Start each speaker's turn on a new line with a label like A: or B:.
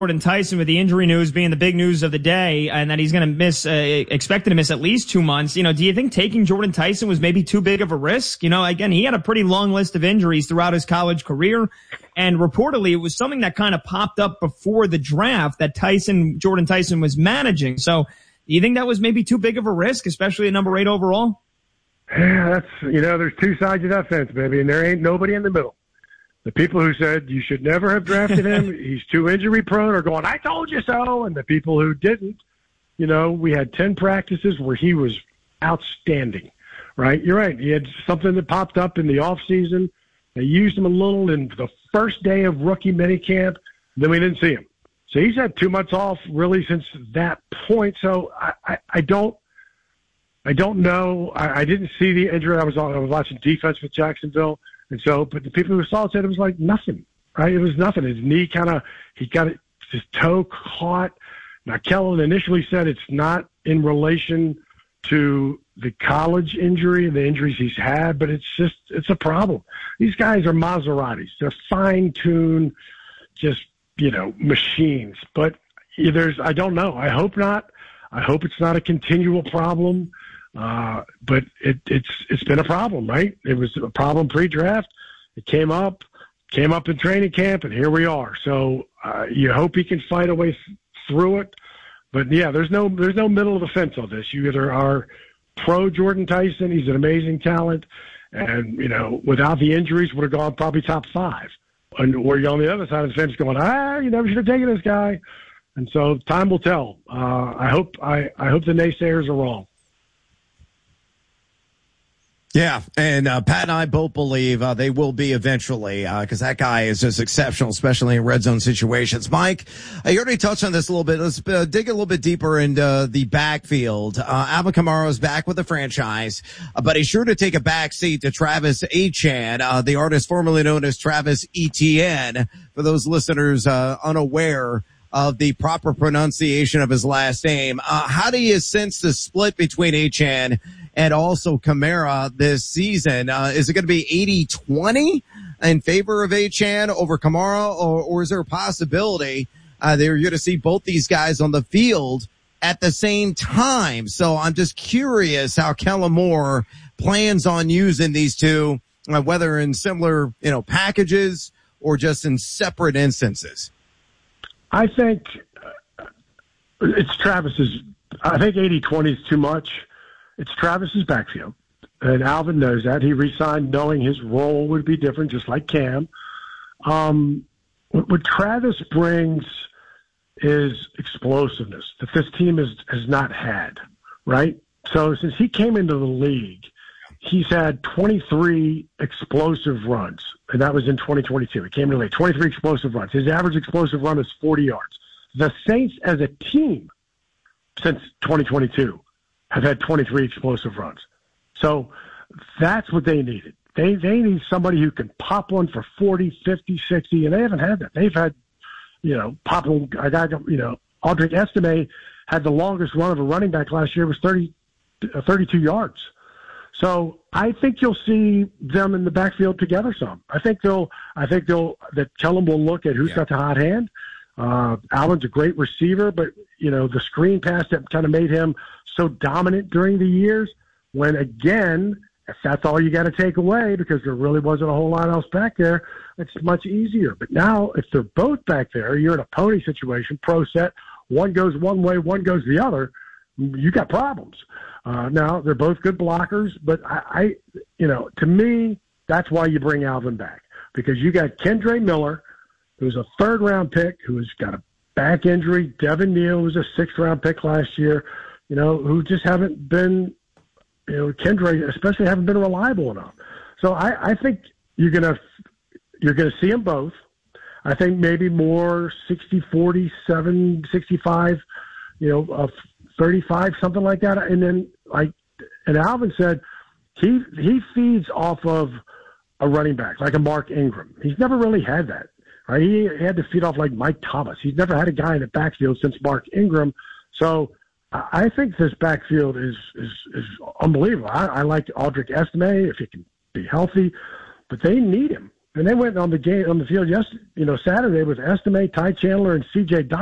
A: Jordan Tyson, with the injury news being the big news of the day, and that he's going to miss, expected to miss at least 2 months. Do you think taking Jordan Tyson was maybe too big of a risk? Again, he had a pretty long list of injuries throughout his college career, and reportedly it was something that kind of popped up before the draft that Jordan Tyson was managing. So, do you think that was maybe too big of a risk, especially at number 8 overall?
B: Yeah, there's two sides of that fence, baby, and there ain't nobody in the middle. The people who said you should never have drafted him, he's too injury prone, are going, I told you so. And the people who didn't, we had 10 practices where he was outstanding, right? You're right. He had something that popped up in the off season. They used him a little in the first day of rookie minicamp. Then we didn't see him. So he's had 2 months off really since that point. So I don't know. I didn't see the injury. I was watching defense with Jacksonville. And so, but the people who saw it said it was like nothing, right? It was nothing. His knee he got his toe caught. Now, Kellen initially said it's not in relation to the college injury and the injuries he's had, but it's a problem. These guys are Maseratis. They're fine-tuned, machines. But I don't know. I hope not. I hope it's not a continual problem. But it's been a problem, right? It was a problem pre-draft. It came up in training camp, and here we are. So you hope he can fight a way through it. But yeah, there's no middle of the fence on this. You either are pro Jordan Tyson, he's an amazing talent, and without the injuries would have gone probably top 5. Or you're on the other side of the fence going, you never should have taken this guy. And so time will tell. I hope the naysayers are wrong.
C: Yeah, and Pat and I both believe they will be eventually, because that guy is just exceptional, especially in red zone situations. Mike, you already touched on this a little bit. Let's dig a little bit deeper into the backfield. Alvin Kamara is back with the franchise, but he's sure to take a back seat to Travis Etienne, the artist formerly known as Travis Etienne, for those listeners unaware of the proper pronunciation of his last name. How do you sense the split between Etienne and also Kamara this season? Is it going to be 80-20 in favor of Etienne over Kamara, or is there a possibility that you're going to see both these guys on the field at the same time? So I'm just curious how Kellen Moore plans on using these two, whether in similar, packages or just in separate instances.
B: I think it's Travis's. I think 80-20 is too much. It's Travis's backfield, and Alvin knows that. He re-signed knowing his role would be different, just like Cam. What Travis brings is explosiveness that this team has not had, right? So since he came into the league, he's had 23 explosive runs, and that was in 2022. He came into the league, 23 explosive runs. His average explosive run is 40 yards. The Saints as a team since 2022 have had 23 explosive runs. So that's what they needed. They need somebody who can pop one for 40, 50, 60, and they haven't had that. They've had, popping a guy, Audric Estime had the longest run of a running back last year, was 32 yards. So I think you'll see them in the backfield together some. I think that Kellen will look at who's got the hot hand. Allen's a great receiver, but the screen pass that kind of made him so dominant during the years, when again, if that's all you got to take away, because there really wasn't a whole lot else back there, it's much easier. But now if they're both back there, you're in a pony situation, pro set, one goes one way, one goes the other, you got problems. Now they're both good blockers, but I to me, that's why you bring Alvin back, because you got Kendre Miller, who's a 3rd-round pick, who's got a back injury. Devin Neal was a 6th-round pick last year, who just haven't been, Kendre especially haven't been reliable enough. So I think you're gonna see them both. I think maybe more 60-40, 7-65, 35, something like that. And then, and Alvin said, he feeds off of a running back, like a Mark Ingram. He's never really had that, right? He had to feed off like Mike Thomas. He's never had a guy in the backfield since Mark Ingram. So I think this backfield is unbelievable. I like Audric Estime if he can be healthy, but they need him. And they went on the field Saturday with Estime, Ty Chandler, and C.J.